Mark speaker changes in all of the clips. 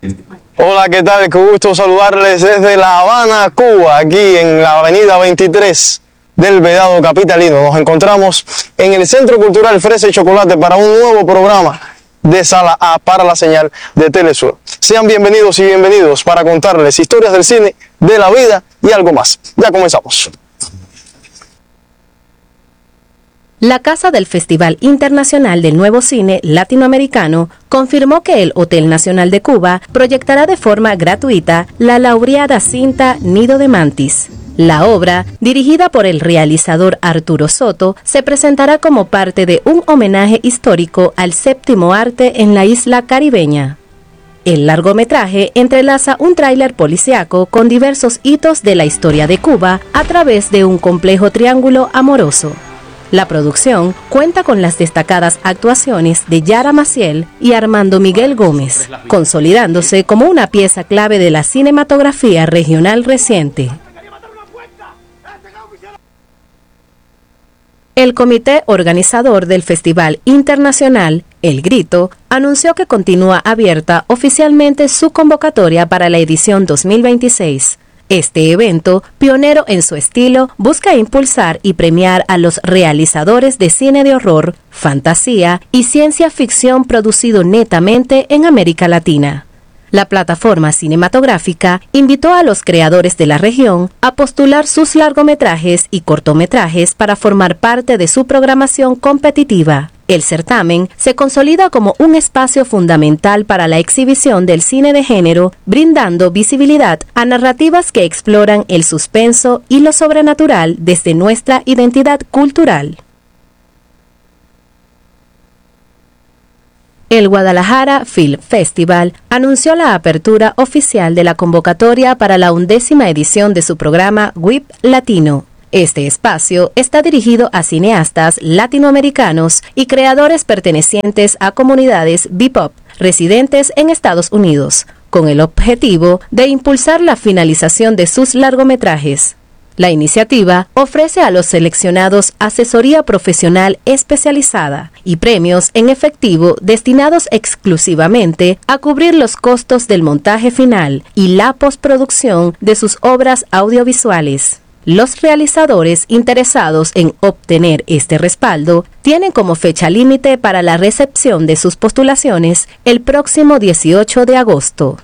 Speaker 1: Hola, ¿qué tal? Qué gusto saludarles desde La Habana, Cuba, aquí en la avenida 23 del Vedado Capitalino. Nos encontramos en el Centro Cultural Fresa y Chocolate para un nuevo programa de Sala A para la señal de Telesur. Sean bienvenidos y bienvenidos para contarles historias del cine, de la vida y algo más. Ya comenzamos.
Speaker 2: La Casa del Festival Internacional del Nuevo Cine Latinoamericano confirmó que el Hotel Nacional de Cuba proyectará de forma gratuita la laureada cinta Nido de Mantis. La obra, dirigida por el realizador Arturo Soto, se presentará como parte de un homenaje histórico al séptimo arte en la isla caribeña. El largometraje entrelaza un tráiler policíaco con diversos hitos de la historia de Cuba a través de un complejo triángulo amoroso. La producción cuenta con las destacadas actuaciones de Yara Maciel y Armando Miguel Gómez, consolidándose como una pieza clave de la cinematografía regional reciente. El comité organizador del Festival Internacional, El Grito, anunció que continúa abierta oficialmente su convocatoria para la edición 2026. Este evento, pionero en su estilo, busca impulsar y premiar a los realizadores de cine de horror, fantasía y ciencia ficción producido netamente en América Latina. La plataforma cinematográfica invitó a los creadores de la región a postular sus largometrajes y cortometrajes para formar parte de su programación competitiva. El certamen se consolida como un espacio fundamental para la exhibición del cine de género, brindando visibilidad a narrativas que exploran el suspenso y lo sobrenatural desde nuestra identidad cultural. El Guadalajara Film Festival anunció la apertura oficial de la convocatoria para la 11ª edición de su programa WIP Latino. Este espacio está dirigido a cineastas latinoamericanos y creadores pertenecientes a comunidades BIPOC residentes en Estados Unidos, con el objetivo de impulsar la finalización de sus largometrajes. La iniciativa ofrece a los seleccionados asesoría profesional especializada y premios en efectivo destinados exclusivamente a cubrir los costos del montaje final y la postproducción de sus obras audiovisuales. Los realizadores interesados en obtener este respaldo tienen como fecha límite para la recepción de sus postulaciones el próximo 18 de agosto.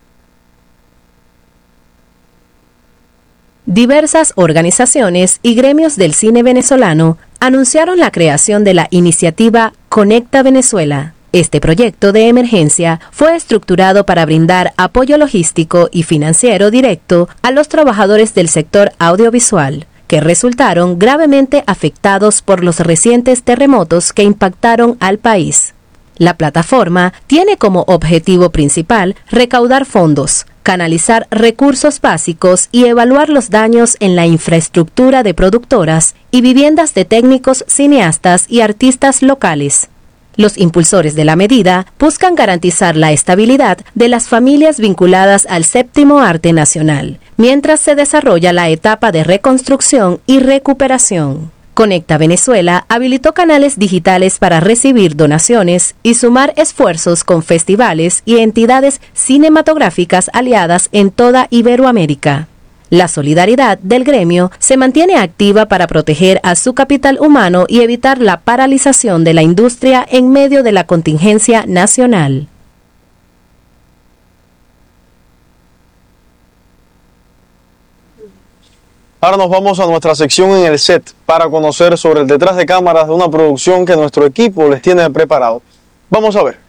Speaker 2: Diversas organizaciones y gremios del cine venezolano anunciaron la creación de la iniciativa Conecta Venezuela. Este proyecto de emergencia fue estructurado para brindar apoyo logístico y financiero directo a los trabajadores del sector audiovisual, que resultaron gravemente afectados por los recientes terremotos que impactaron al país. La plataforma tiene como objetivo principal recaudar fondos, canalizar recursos básicos y evaluar los daños en la infraestructura de productoras y viviendas de técnicos, cineastas y artistas locales. Los impulsores de la medida buscan garantizar la estabilidad de las familias vinculadas al séptimo arte nacional, mientras se desarrolla la etapa de reconstrucción y recuperación. Conecta Venezuela habilitó canales digitales para recibir donaciones y sumar esfuerzos con festivales y entidades cinematográficas aliadas en toda Iberoamérica. La solidaridad del gremio se mantiene activa para proteger a su capital humano y evitar la paralización de la industria en medio de la contingencia nacional.
Speaker 1: Ahora nos vamos a nuestra sección en el set para conocer sobre el detrás de cámaras de una producción que nuestro equipo les tiene preparado. Vamos a ver.